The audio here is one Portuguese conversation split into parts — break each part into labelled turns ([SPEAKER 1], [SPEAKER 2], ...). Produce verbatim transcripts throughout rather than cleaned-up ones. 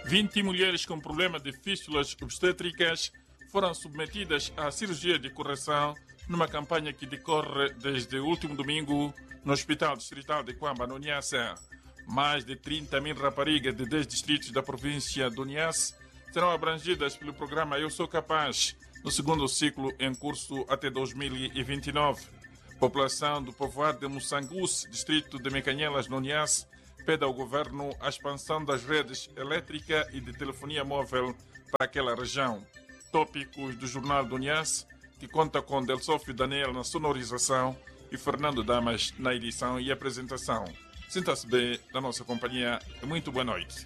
[SPEAKER 1] vinte mulheres com problema de fístulas obstétricas foram submetidas à cirurgia de correção numa campanha que decorre desde o último domingo no Hospital Distrital de Quamba, no Niassa. Mais de trinta mil raparigas de dez distritos da província do Niassa serão abrangidas pelo programa Eu Sou Capaz, no segundo ciclo em curso até dois mil e vinte e nove. População do povoado de Moçanguce, distrito de Mecanhelas, no Niassa, pede ao governo a expansão das redes elétrica e de telefonia móvel para aquela região. Tópicos do Jornal do Niassa, que conta com Delsófio Daniel na sonorização e Fernando Damas na edição e apresentação. Sinta-se bem na nossa companhia e muito boa noite.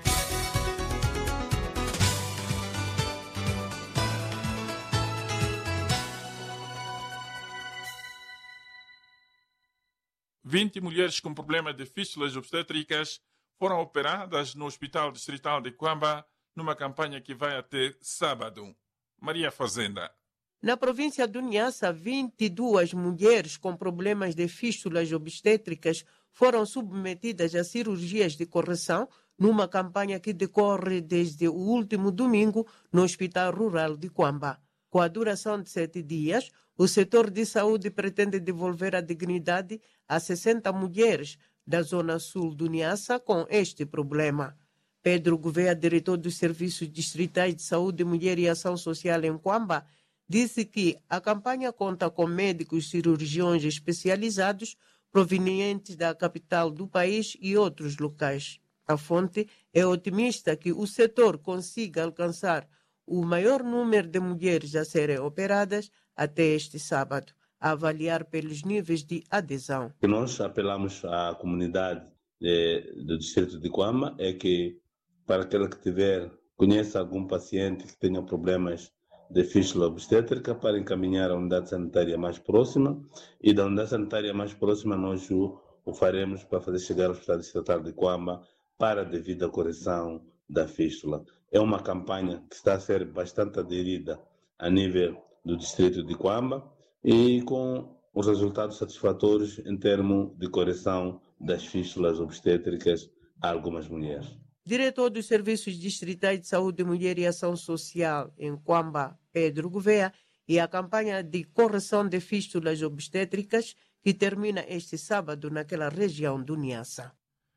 [SPEAKER 1] vinte mulheres com problemas de fístulas obstétricas foram operadas no Hospital Distrital de Quamba numa campanha que vai até sábado. Maria Fazenda.
[SPEAKER 2] Na província do Niassa, vinte e duas mulheres com problemas de fístulas obstétricas foram submetidas a cirurgias de correção numa campanha que decorre desde o último domingo no Hospital Rural de Quamba. Com a duração de sete dias, o setor de saúde pretende devolver a dignidade a sessenta mulheres da zona sul do Niassa com este problema. Pedro Gouveia, diretor dos Serviços Distritais de Saúde, Mulher e Ação Social em Quamba, disse que a campanha conta com médicos cirurgiões especializados provenientes da capital do país e outros locais. A fonte é otimista que o setor consiga alcançar o maior número de mulheres a serem operadas até este sábado, a avaliar pelos níveis de adesão.
[SPEAKER 3] O que nós apelamos à comunidade eh, do distrito de Quamba é que, para aquele que tiver, conheça algum paciente que tenha problemas de fístula obstétrica, para encaminhar a unidade sanitária mais próxima, e da unidade sanitária mais próxima nós o, o faremos para fazer chegar ao Hospital Distrital de Quamba para a devida correção da fístula. É uma campanha que está a ser bastante aderida a nível do distrito de Quamba e com os resultados satisfatórios em termos de correção das fístulas obstétricas a algumas mulheres.
[SPEAKER 2] Diretor dos Serviços Distritais de Saúde, Mulher e Ação Social em Quamba, Pedro Gouveia, e a campanha de correção de fístulas obstétricas que termina este sábado naquela região do Niassa.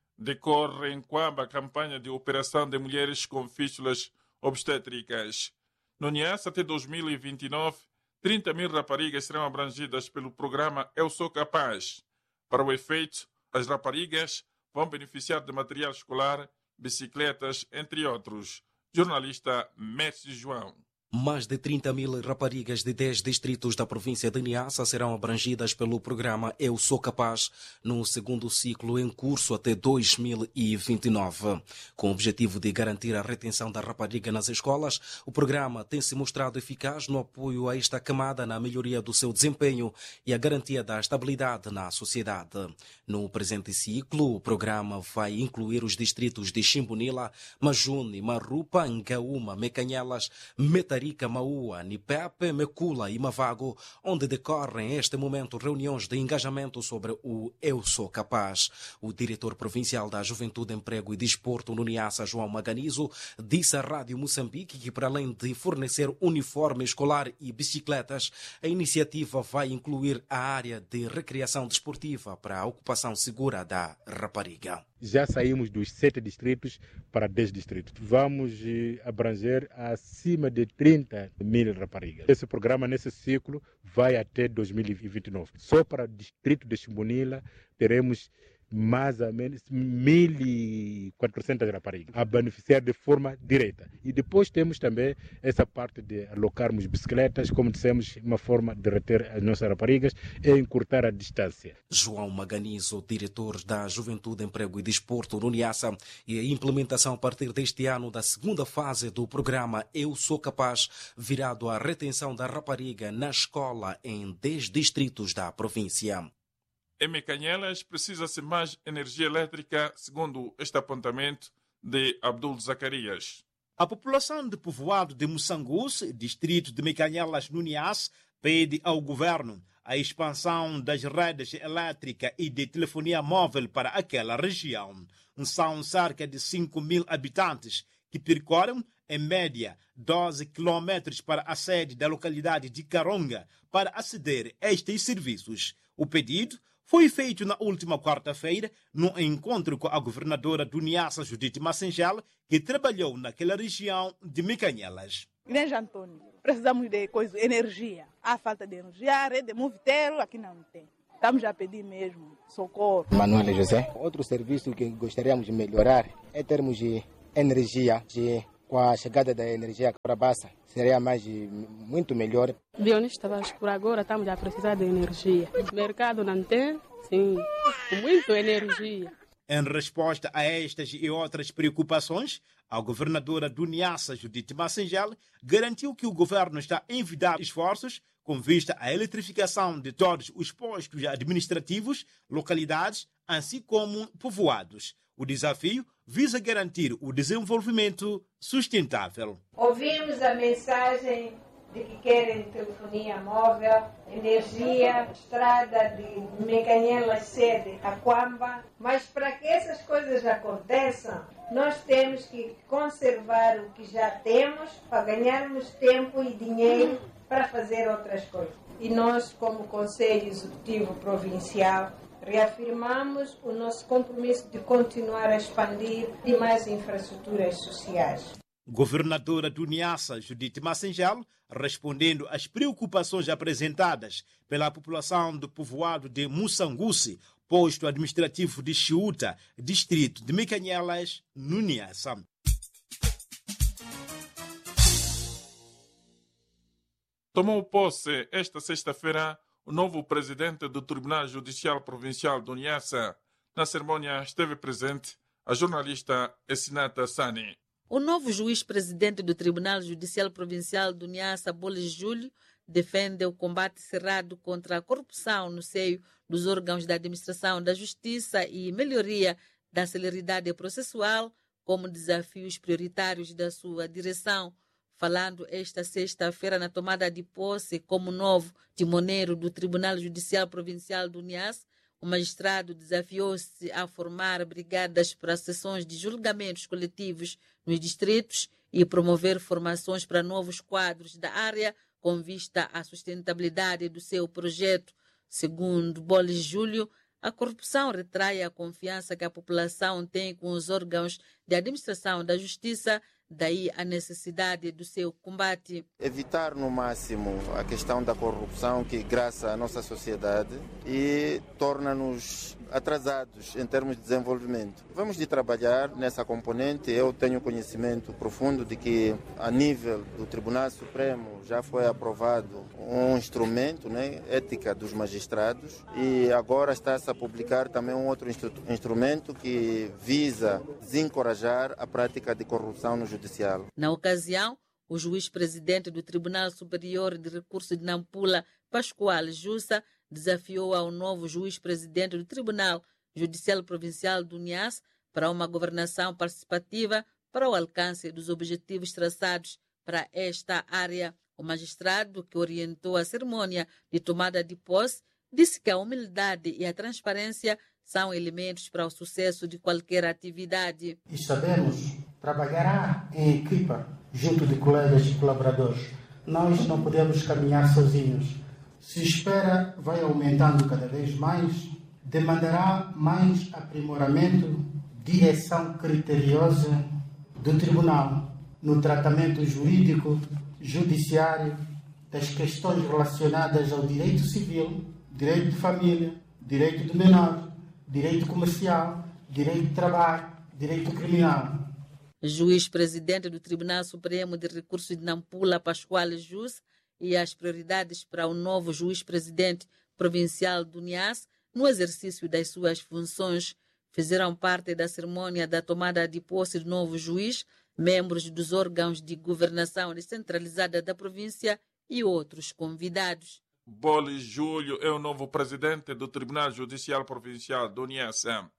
[SPEAKER 1] Decorre em Quamba a campanha de operação de mulheres com fístulas obstétricas. No Niassa, até dois mil e vinte e nove, trinta mil raparigas serão abrangidas pelo programa Eu Sou Capaz. Para o efeito, as raparigas vão beneficiar de material escolar, bicicletas, entre outros. Jornalista Mércio João.
[SPEAKER 4] Mais de trinta mil raparigas de dez distritos da província de Niassa serão abrangidas pelo programa Eu Sou Capaz no segundo ciclo em curso até dois mil e vinte e nove. Com o objetivo de garantir a retenção da rapariga nas escolas, o programa tem se mostrado eficaz no apoio a esta camada na melhoria do seu desempenho e a garantia da estabilidade na sociedade. No presente ciclo, o programa vai incluir os distritos de Chimbunila, Majune, Marupa, Ngaúma, Mecanhelas, Metarica, Maua, Nipepe, Mecula e Mavago, onde decorrem este momento reuniões de engajamento sobre o Eu Sou Capaz. O diretor provincial da Juventude, Emprego e Desporto no Niassa, João Maganizo, disse à Rádio Moçambique que, para além de fornecer uniforme escolar e bicicletas, a iniciativa vai incluir a área de recreação desportiva para a ocupação segura da rapariga.
[SPEAKER 5] Já saímos dos sete distritos para dez distritos. Vamos eh, abranger acima de trinta mil raparigas. Esse programa, nesse ciclo, vai até dois mil e vinte e nove. Só para o distrito de Chimbunila, teremos mais ou menos mil e quatrocentas raparigas a beneficiar de forma direta. E depois temos também essa parte de alocarmos bicicletas, como dissemos, uma forma de reter as nossas raparigas e encurtar a distância.
[SPEAKER 4] João Maganizo, diretor da Juventude, Emprego e Desporto no Niassa, e a implementação a partir deste ano da segunda fase do programa Eu Sou Capaz, virado à retenção da rapariga na escola em dez distritos da província.
[SPEAKER 1] Em Mecanhelas precisa-se mais energia elétrica, segundo este apontamento de Abdul Zacarias.
[SPEAKER 6] A população de povoado de Moçanguce, distrito de Mecanhelas no Niassa, pede ao governo a expansão das redes elétrica e de telefonia móvel para aquela região. São cerca de cinco mil habitantes que percorrem, em média, doze quilômetros para a sede da localidade de Karonga para aceder a estes serviços. O pedido foi feito na última quarta-feira, num encontro com a governadora do Niassa, Judite Massengel, que trabalhou naquela região de Mecanhelas.
[SPEAKER 7] Grande Antônio, precisamos de coisa, energia. Há falta de energia, a rede Movitero aqui não tem. Estamos a pedir mesmo socorro.
[SPEAKER 8] Manuel José, outro serviço que gostaríamos de melhorar é termos de energia, de, com a chegada da energia para Bassa, seria mais muito melhor.
[SPEAKER 9] Dionista, por agora estamos a precisar de energia. O mercado não tem, sim, muita energia.
[SPEAKER 6] Em resposta a estas e outras preocupações, a governadora do Niassa, Judite Massengel, garantiu que o governo está a envidar esforços com vista à eletrificação de todos os postos administrativos, localidades, assim como povoados. O desafio visa garantir o desenvolvimento sustentável.
[SPEAKER 10] Ouvimos a mensagem de que querem telefonia móvel, energia, estrada de Mecanhelas sede a Quamba, mas para que essas coisas aconteçam, nós temos que conservar o que já temos para ganharmos tempo e dinheiro para fazer outras coisas. E nós, como Conselho Executivo Provincial, reafirmamos o nosso compromisso de continuar a expandir demais infraestruturas sociais.
[SPEAKER 6] Governadora do Niassa, Judite Massengel, respondendo às preocupações apresentadas pela população do povoado de Mussangusse, posto administrativo de Chiuta, distrito de Mecanhelas, no Niassa.
[SPEAKER 1] Tomou posse esta sexta-feira o novo presidente do Tribunal Judicial Provincial do Niassa. Na cerimônia esteve presente a jornalista Essinata Sani.
[SPEAKER 11] O novo juiz-presidente do Tribunal Judicial Provincial do Niassa, Bolis Júlio, defende o combate cerrado contra a corrupção no seio dos órgãos da administração da justiça e melhoria da celeridade processual como desafios prioritários da sua direção. Falando esta sexta-feira na tomada de posse como novo timoneiro do Tribunal Judicial Provincial do Niassa, o magistrado desafiou-se a formar brigadas para sessões de julgamentos coletivos nos distritos e promover formações para novos quadros da área com vista à sustentabilidade do seu projeto. Segundo Bolis Júlio, a corrupção retrai a confiança que a população tem com os órgãos de administração da justiça, daí a necessidade do seu combate.
[SPEAKER 12] Evitar no máximo a questão da corrupção que graça a nossa sociedade e torna-nos atrasados em termos de desenvolvimento. Vamos de trabalhar nessa componente. Eu tenho conhecimento profundo de que a nível do Tribunal Supremo já foi aprovado um instrumento, né, ética dos magistrados, e agora está-se a publicar também um outro instru- instrumento que visa desencorajar a prática de corrupção no judiciário.
[SPEAKER 11] Na ocasião, o juiz-presidente do Tribunal Superior de Recursos de Nampula, Pascoal Jussa, desafiou ao novo juiz-presidente do Tribunal Judicial Provincial do Niassa para uma governação participativa para o alcance dos objetivos traçados para esta área. O magistrado, que orientou a cerimônia de tomada de posse, disse que a humildade e a transparência são elementos para o sucesso de qualquer atividade.
[SPEAKER 13] E sabemos, trabalhará em equipa, junto de colegas e colaboradores. Nós não podemos caminhar sozinhos. Se espera vai aumentando cada vez mais, demandará mais aprimoramento, direção criteriosa do tribunal no tratamento jurídico, judiciário, das questões relacionadas ao direito civil, direito de família, direito do menor, direito comercial, direito de trabalho, direito criminal.
[SPEAKER 11] Juiz-presidente do Tribunal Supremo de Recursos de Nampula, Pascoal Jussa, e as prioridades para o novo juiz-presidente provincial do Niassa no exercício das suas funções fizeram parte da cerimônia da tomada de posse do novo juiz, membros dos órgãos de governação descentralizada da província e outros convidados.
[SPEAKER 1] Bolis Júlio é o novo presidente do Tribunal Judicial Provincial do Niassa.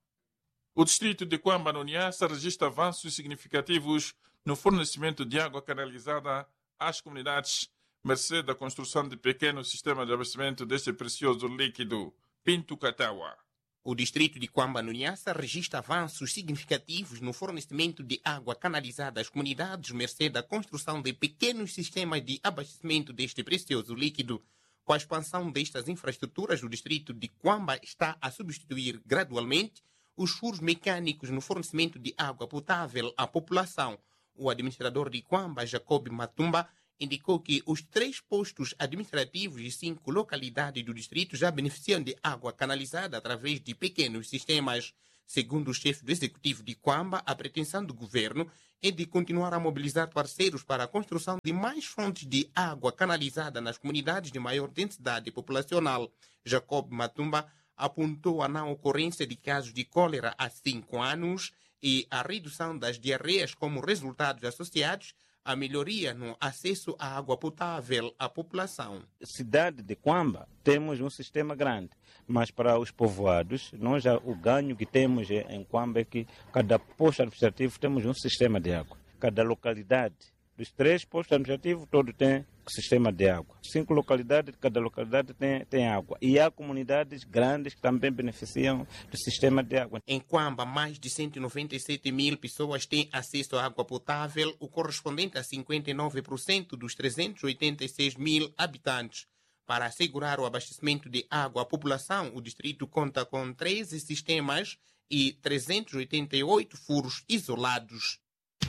[SPEAKER 1] O distrito de Quamba, no Niassa, registra avanços significativos no fornecimento de água canalizada às comunidades, mercê da construção de pequenos sistemas de abastecimento deste precioso líquido. Pinto Catawa.
[SPEAKER 14] O distrito de Quamba, no Niassa, registra avanços significativos no fornecimento de água canalizada às comunidades, mercê da construção de pequenos sistemas de abastecimento deste precioso líquido. Com a expansão destas infraestruturas, o distrito de Quamba está a substituir gradualmente os furos mecânicos no fornecimento de água potável à população. O administrador de Quamba, Jacob Matumba, indicou que os três postos administrativos de cinco localidades do distrito já beneficiam de água canalizada através de pequenos sistemas. Segundo o chefe do executivo de Quamba, a pretensão do governo é de continuar a mobilizar parceiros para a construção de mais fontes de água canalizada nas comunidades de maior densidade populacional. Jacob Matumba apontou a não ocorrência de casos de cólera há cinco anos e a redução das diarreias como resultados associados à melhoria no acesso à água potável à população.
[SPEAKER 15] Cidade de Quamba, temos um sistema grande, mas para os povoados, nós já, o ganho que temos em Quamba é que cada posto administrativo temos um sistema de água. Cada localidade, dos três postos administrativos, todo tem sistema de água. Cinco localidades, cada localidade tem, tem água. E há comunidades grandes que também beneficiam do sistema de água.
[SPEAKER 14] Em Quamba, mais de cento e noventa e sete mil pessoas têm acesso à água potável, o correspondente a cinquenta e nove por cento dos trezentos e oitenta e seis mil habitantes. Para assegurar o abastecimento de água à população, o distrito conta com treze sistemas e trezentos e oitenta e oito furos isolados.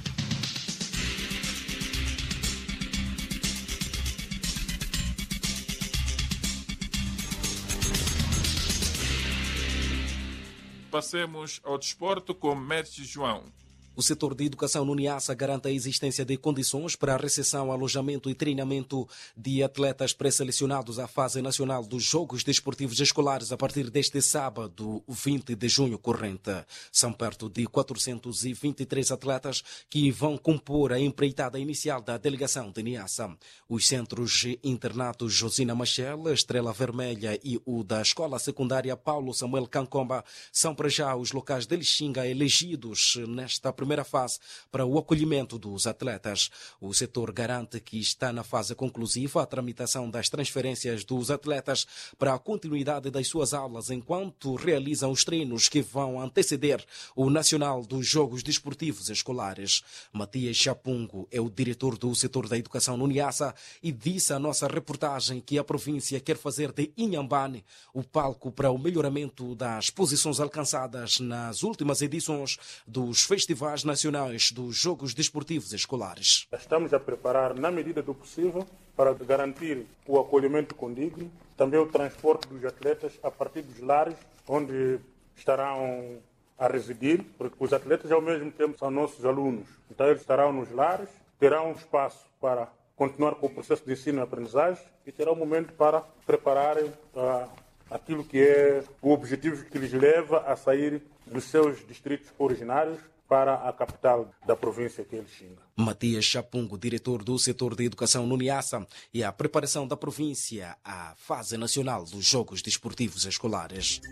[SPEAKER 1] Passemos ao desporto com Mércio João.
[SPEAKER 4] O setor de educação no Niassa garante a existência de condições para a recepção, alojamento e treinamento de atletas pré-selecionados à fase nacional dos Jogos Desportivos Escolares a partir deste sábado, vinte de junho corrente. São perto de quatrocentos e vinte e três atletas que vão compor a empreitada inicial da delegação de Niassa. Os centros internatos Josina Machel, Estrela Vermelha e o da Escola Secundária Paulo Samuel Cankomba são para já os locais de Lixinga elegidos nesta primeira fase para o acolhimento dos atletas. O setor garante que está na fase conclusiva a tramitação das transferências dos atletas para a continuidade das suas aulas enquanto realizam os treinos que vão anteceder o Nacional dos Jogos Desportivos Escolares. Matias Chapungo é o diretor do setor da educação no Niassa e disse à nossa reportagem que a província quer fazer de Inhambane o palco para o melhoramento das posições alcançadas nas últimas edições dos festivais nacionais dos Jogos Desportivos Escolares.
[SPEAKER 16] Estamos a preparar, na medida do possível, para garantir o acolhimento condigno, também o transporte dos atletas a partir dos lares onde estarão a residir, porque os atletas ao mesmo tempo são nossos alunos. Então eles estarão nos lares, terão um espaço para continuar com o processo de ensino e aprendizagem e terão um momento para prepararem uh, aquilo que é o objetivo que lhes leva a sair dos seus distritos originários para a capital da província, que é Lixinga.
[SPEAKER 4] Matias Chapungo, diretor do setor de educação no Niassa, e a preparação da província à fase nacional dos Jogos Desportivos Escolares.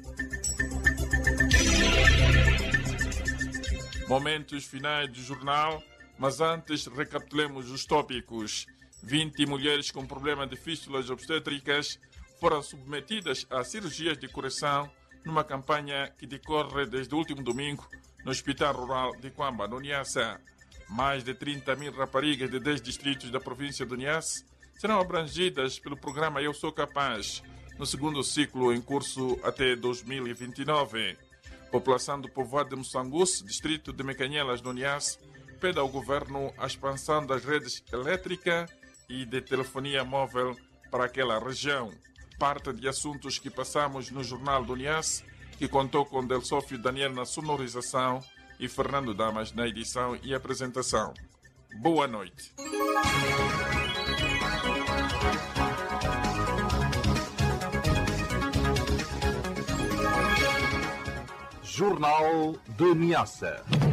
[SPEAKER 1] Momentos finais do jornal, mas antes recapitulemos os tópicos. vinte mulheres com problema de fístulas obstétricas foram submetidas a cirurgias de correção numa campanha que decorre desde o último domingo no Hospital Rural de Quamba, no Niassa. Mais de trinta mil raparigas de dez distritos da província do Niassa serão abrangidas pelo programa Eu Sou Capaz, no segundo ciclo em curso até dois mil e vinte e nove. População do povoado de Moçanguço, distrito de Mecanhelas, no Niassa, pede ao governo a expansão das redes elétrica e de telefonia móvel para aquela região. Parte de assuntos que passamos no Jornal do Niassa, que contou com Del Sófio Daniel na sonorização e Fernando Damas na edição e apresentação. Boa noite.
[SPEAKER 17] Jornal de Niassa.